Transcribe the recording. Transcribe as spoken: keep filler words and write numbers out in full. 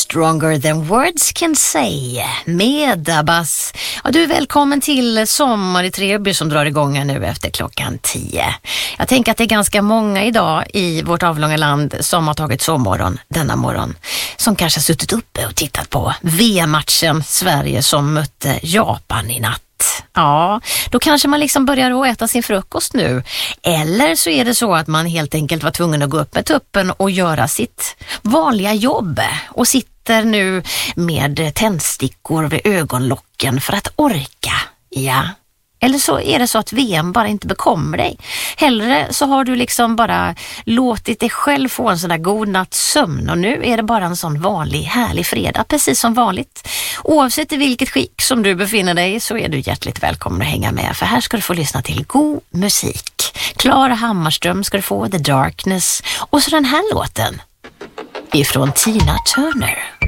Stronger than words can say med Abbas. Ja, du är välkommen till Sommar i Treby som drar igång nu efter klockan tio. Jag tänker att det är ganska många idag i vårt avlånga land som har tagit sovmorgon denna morgon. Som kanske har suttit uppe och tittat på V M-matchen Sverige som mötte Japan i natt. Ja, då kanske man liksom börjar att äta sin frukost nu. Eller så är det så att man helt enkelt var tvungen att gå upp med tuppen och göra sitt vanliga jobb. Och sitter nu med tändstickor vid ögonlocken för att orka. Ja. Eller så är det så att V M bara inte bekommer dig. Hellre så har du liksom bara låtit dig själv få en sån där god natts sömn. Och nu är det bara en sån vanlig, härlig fredag, precis som vanligt. Oavsett i vilket skick som du befinner dig så är du hjärtligt välkommen att hänga med. För här ska du få lyssna till god musik. Klara Hammarström ska du få, The Darkness. Och så den här låten ifrån Tina Turner.